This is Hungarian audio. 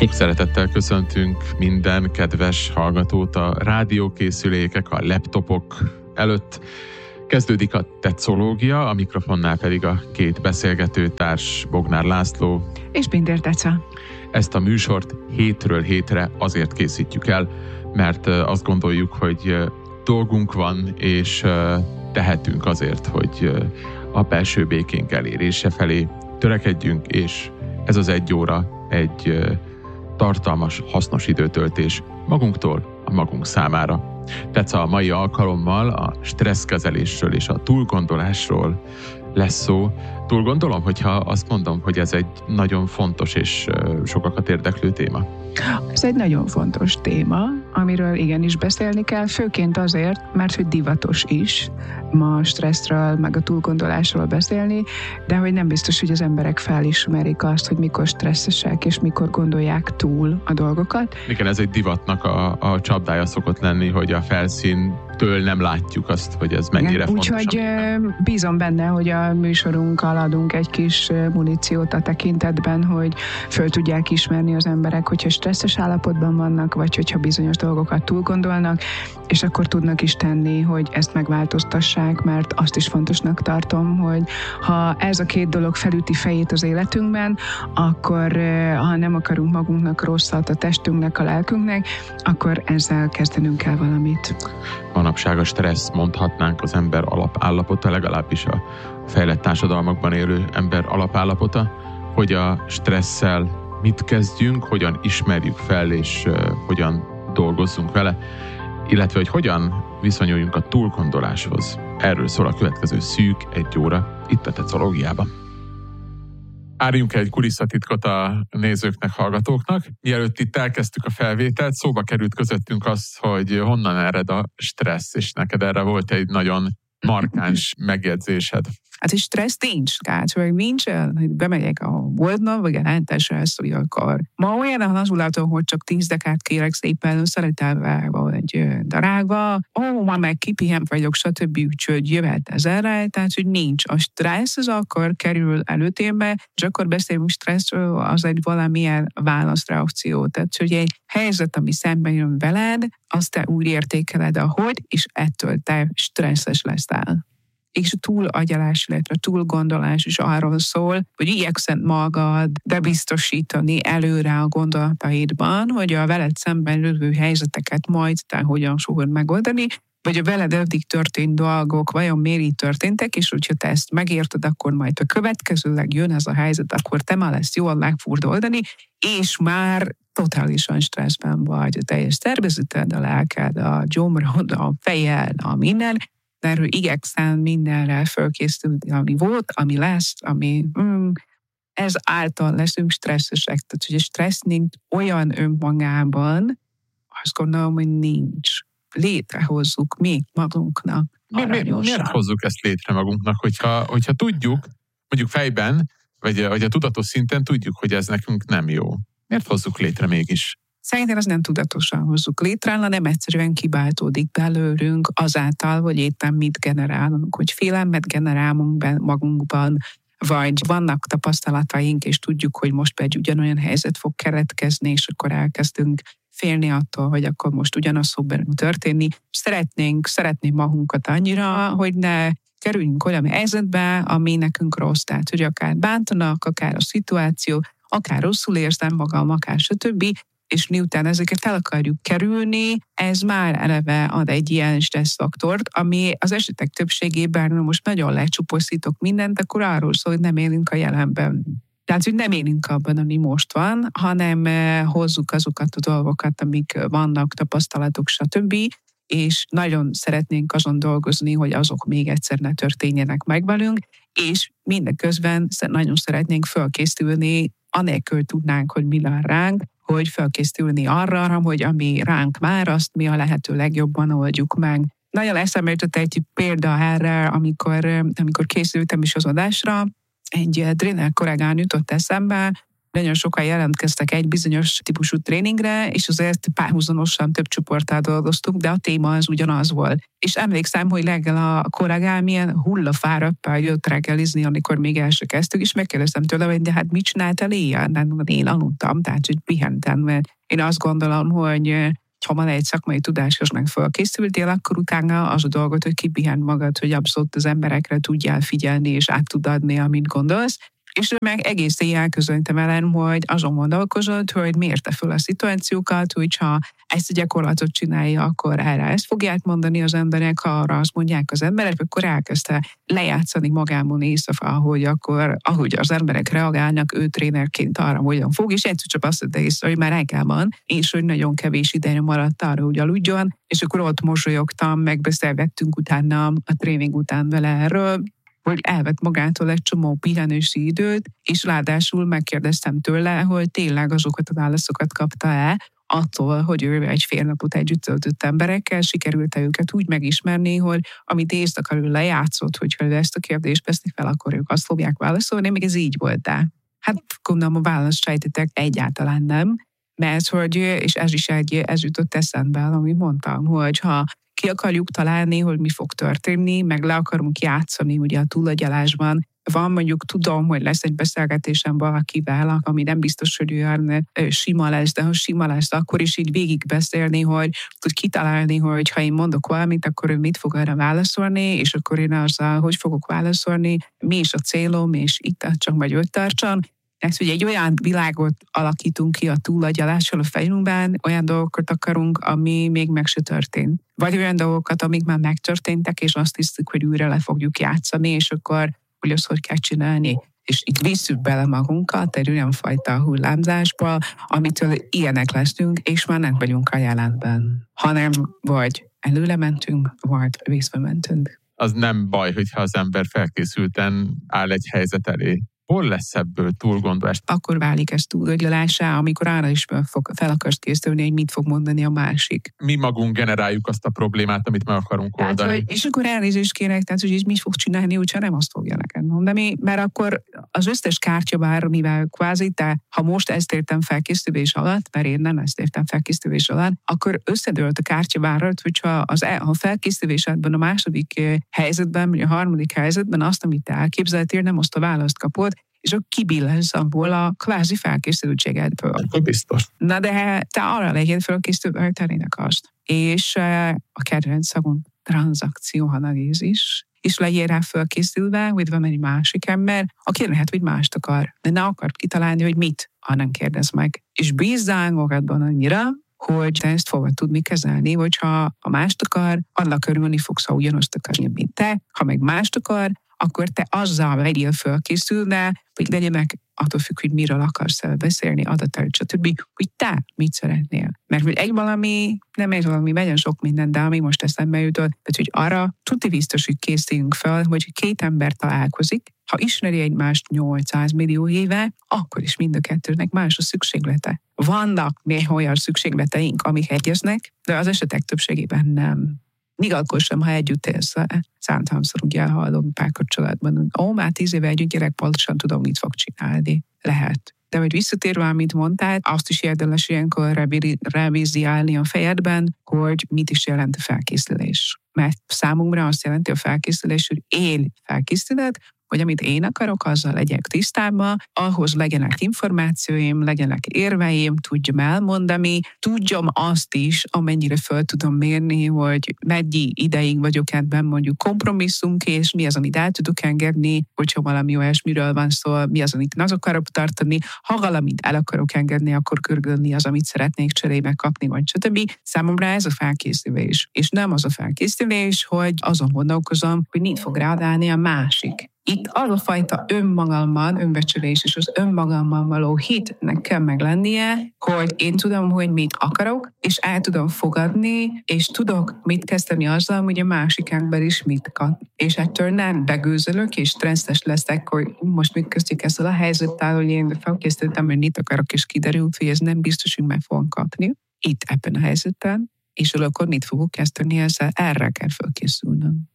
Sok szeretettel köszöntünk minden kedves hallgatót a rádiókészülékek, a laptopok előtt. Kezdődik a tetszológia, a mikrofonnál pedig a két beszélgetőtárs, Bognár László és Pinder Teca. Ezt a műsort hétről hétre azért készítjük el, mert azt gondoljuk, hogy dolgunk van, és tehetünk azért, hogy a belső békénk elérése felé törekedjünk, és ez az 1 óra egy tartalmas, hasznos időtöltés magunktól, a magunk számára. Teca, a mai alkalommal a stresszkezelésről és a túlgondolásról lesz szó. Túlgondolom, hogyha azt mondom, hogy ez egy nagyon fontos és sokakat érdeklő téma. Ez egy nagyon fontos téma, amiről igenis beszélni kell, főként azért, mert hogy divatos is ma stresszről, meg a túlgondolásról beszélni, de hogy nem biztos, hogy az emberek felismerik azt, hogy mikor stresszesek, és mikor gondolják túl a dolgokat. Igen, ez egy divatnak a csapdája szokott lenni, hogy a felszíntől nem látjuk azt, hogy ez mennyire fontos. Úgyhogy bízom benne, hogy a műsorunkkal adunk egy kis muníciót a tekintetben, hogy föl tudják ismerni az emberek, hogyha stresszes állapotban vannak, vagy hogyha bizonyos dolgokat túlgondolnak, és akkor tudnak is tenni, hogy ezt megváltoztassák, mert azt is fontosnak tartom, hogy ha ez a 2 dolog felüti fejét az életünkben, akkor ha nem akarunk magunknak rosszat, a testünknek, a lelkünknek, akkor ezzel kezdenünk kell valamit. Manapság a stressz, mondhatnánk, az ember alapállapota, legalábbis a fejlett társadalmakban élő ember alapállapota, hogy a stresszel mit kezdjünk, hogyan ismerjük fel, és hogyan dolgozzunk vele, illetve hogy hogyan viszonyuljunk a túlgondoláshoz. Erről szól a következő szűk 1 óra itt a tetszológiában. Árjunk egy kulisszatitkot a nézőknek, hallgatóknak. Mielőtt itt elkezdtük a felvételt, szóba került közöttünk az, hogy honnan ered a stressz, és neked erre volt egy nagyon markáns megjegyzésed. Hát és stressz nincs. Tehát, hogy nincs, hogy bemegyek a boltba, vagy a rendesen ezt, hogy akar. Ma olyan hasonlatom, hogy csak 10 dekát kérek szépen szeretelve, vagy drágva. Ma meg kipihen vagyok, stb. Úgyhogy jöhet ezerre. Tehát, hogy nincs. A stressz az akkor kerül előtérbe, és akkor beszélünk stresszről, az egy valamilyen válaszreakció. Tehát, hogy egy helyzet, ami szemben jön veled, azt te úgy értékeled, ahogy, és ettől te stresszes leszel. És a túlagyalás, illetve a túlgondolás is arról szól, hogy igyekszed magad bebiztosítani előre a gondolataidban, hogy a veled szemben jövő helyzeteket majd te hogyan fogod megoldani, vagy a veled eddig történt dolgok vajon miért így történtek, és hogyha te ezt megérted, akkor majd a következőleg jön ez a helyzet, akkor te már ezt jól meg fogod oldani, és már totálisan stresszben vagy a teljes szervezeted, a lelked, a gyomrod, a fejed, a minden, de erről igyekszem mindenre fölkészülni, ami volt, ami lesz, ami ez által leszünk stresszesek. Tehát, hogy a stressz nincs olyan önmagában, azt gondolom, hogy nincs. Létrehozzuk mi magunknak. Miért hozzuk ezt létre magunknak, hogyha tudjuk, mondjuk fejben, vagy a tudatos szinten tudjuk, hogy ez nekünk nem jó. Miért hozzuk létre mégis? Szerintem az nem tudatosan hozzuk létre, hanem egyszerűen kiváltódik belőlünk azáltal, hogy éppen mit generálunk, hogy félelmet generálunk magunkban, vagy vannak tapasztalataink, és tudjuk, hogy most egy ugyanolyan helyzet fog keletkezni, és akkor elkezdünk félni attól, hogy akkor most ugyanaz fog bennünk történni. Szeretnénk magunkat annyira, hogy ne kerüljünk olyan helyzetbe, ami nekünk rossz. Tehát, hogy akár bántanak, akár a szituáció, akár rosszul érzem magam, akár stb., és miután ezeket el akarjuk kerülni, ez már eleve ad egy ilyen stresszfaktort, ami az esetek többségében, most nagyon lecsuposzítok mindent, akkor arról szól, hogy nem élünk a jelenben. Tehát, hogy nem élünk abban, ami most van, hanem hozzuk azokat a dolgokat, amik vannak, tapasztalatok, stb., és nagyon szeretnénk azon dolgozni, hogy azok még egyszer ne történjenek meg velünk, és mindeközben nagyon szeretnénk fölkészülni, anélkül tudnánk, hogy mi vár ránk, hogy felkészülni arra, hogy ami ránk vár, azt mi a lehető legjobban oldjuk meg. Nagyon eszembe jutott egy példa erre, amikor készültem is az adásra, egy tréner kollégán jutott eszembe, nagyon sokan jelentkeztek egy bizonyos típusú tréningre, és azért párhuzamosan több csoporttal dolgoztunk, de a téma az ugyanaz volt. És emlékszem, hogy reggel a kollégám ilyen hullafáradtál jött reggelizni, amikor még el se kezdtük, és megkérdeztem tőle, hogy de hát mit csináltál éjjel? Én aludtam, tehát hogy pihentem, mert én azt gondolom, hogy ha van egy szakmai tudásosnak felkészültél, akkor utána az a dolgot, hogy kipihend magad, hogy abszolút az emberekre tudjál figyelni, és át tud adni, amit gondolsz. És ő meg egész éjjel közölte velem, hogy azon gondolkozott, hogy mérte föl a szituációkat, hogyha ezt a gyakorlatot csinálja, akkor erre ezt fogják mondani az emberek, ha arra azt mondják az emberek, akkor elkezdte lejátszani magában éjszaka, ahogy az emberek reagálnak, ő trénerként arra hogyan fog, és egyszer csak azt mondta észre, hogy már reggel van, és hogy nagyon kevés ideje maradt arra, hogy aludjon, és akkor ott mosolyogtam, megbeszélgettünk utána, a tréning után vele erről, hogy elvett magától egy csomó pihenősi időt, és ráadásul megkérdeztem tőle, hogy tényleg azokat a válaszokat kapta-e, attól, hogy ő egy fél napot együtt töltött emberekkel, sikerült-e őket úgy megismerni, hogy amit éjszaka ő lejátszott, hogyha ezt a kérdést veszik fel, akkor ők azt fogják válaszolni, még ez így volt, de hát gondolom a választ sejtetek egyáltalán nem, mert hogy, és ez jutott eszembe, amit mondtam, hogy ha ki akarjuk találni, hogy mi fog történni, meg le akarunk játszani ugye a túlagyalásban. Van mondjuk, tudom, hogy lesz egy beszélgetésem valakivel, ami nem biztos, hogy olyan sima lesz, de ha sima lesz, akkor is így végig beszélni, hogy tud kitalálni, hogy ha én mondok valamit, akkor ő mit fog arra válaszolni, és akkor én azzal, hogy fogok válaszolni, mi is a célom, és itt csak vagy ott tartson. Tehát, hogy egy olyan világot alakítunk ki a túlagyalással a fejünkben, olyan dolgokat akarunk, ami még meg se történt. Vagy olyan dolgokat, amik már megtörténtek, és azt hiszük, hogy újra le fogjuk játszani, és akkor hogy azt hogy kell csinálni. És itt visszük bele magunkat egy olyan fajta hullámzásba, amitől ilyenek leszünk, és már nem vagyunk a jelenben. Hanem vagy előre mentünk, vagy vissza mentünk. Az nem baj, hogyha az ember felkészülten áll egy helyzet elé. Hol lesz ebből túlgondolás? Akkor válik ez túlagyalásá, amikor arra is fel akarsz készülni, hogy mit fog mondani a másik. Mi magunk generáljuk azt a problémát, amit meg akarunk oldani. Tehát, és akkor elnézést kérek, tehát, hogy mit fog csinálni, úgyhogy nem azt fogja neked mondani, mert akkor az összes kártyabár, mivel kvázi te, ha most ezt értem felkészülés alatt, mert én nem ezt értem felkészülés alatt, akkor összedőlt a kártyabárat, hogyha a felkészülésben a második helyzetben, vagy a harmadik helyzetben azt, amit te elképzeltél, nem azt a választ kapod, és akkor kibillensz abból a kvázi felkészültségedből. Akkor biztos. Na de te arra legyél felkészülve, hogy tennének azt. És a kedvenc szagom tranzakcióanalízis, és legyél rá felkészülve, hogy van egy másik ember, aki lehet, hogy mást akar, de ne akar kitalálni, hogy mit, hanem kérdez meg. És bízzál magadban annyira, hogy te ezt fogod tudni kezelni, hogyha a mást akar, annak örülni fogsz, ha ugyanazt akarni, mint te, ha meg mást akar, akkor te azzal legyél fölkészülve, hogy legyenek attól függ, hogy miről akarsz beszélni, adatot, stb., hogy te mit szeretnél. Mert hogy egy valami, nem egy valami, nagyon sok minden, de ami most eszembe jutott, tehát hogy arra tuti biztos, hogy készüljünk fel, hogy két ember találkozik, ha ismeri egymást 800 millió éve, akkor is mind a kettőnek más a szükséglete. Vannak néha olyan szükségleteink, amik egyeznek, de az esetek többségében nem. Még akkor sem, ha együtt élsz. Számtalanszor ugye hallom párkapcsolatban, már 10 éve együtt gyerek, pontosan tudom, mit fog csinálni. Lehet. De hogy visszatérve, amit mondtál, azt is érdemes ilyenkor revíziálni a fejedben, hogy mit is jelent a felkészülés. Mert számunkra azt jelenti a felkészülés, hogy én felkészülök, hogy amit én akarok, azzal legyek tisztában, ahhoz legyenek információim, legyenek érveim, tudjam elmondani, tudjam azt is, amennyire föl tudom mérni, hogy mennyi ideig vagyok ebben mondjuk kompromisszumk, és mi az, amit el tudok engedni, hogyha valami olyasmiről van szó, mi az, amit meg akarok tartani, ha valamit el akarok engedni, akkor körülni az, amit szeretnék cserébe kapni, vagy stb. Számomra ez a felkészülés. És nem az a felkészülés, hogy azon gondolkozom, hogy mit fog ráadálni a másik. Itt az a fajta önmagamban, önbecsülés és az önmagamban való hitnek kell meglennie, hogy én tudom, hogy mit akarok, és el tudom fogadni, és tudok mit kezdeni azzal, hogy a másik ember is mit kap. És ettől nem begőzölök, és stresszes leszek, hogy most mit kezdjük ezzel a helyzettel, hogy én felkészítettem, hogy mit akarok, és kiderült, hogy ez nem biztos, hogy meg fogom kapni. Itt ebben a helyzetben, és akkor mit fogok kezdeni ezzel, erre kell felkészülnöm.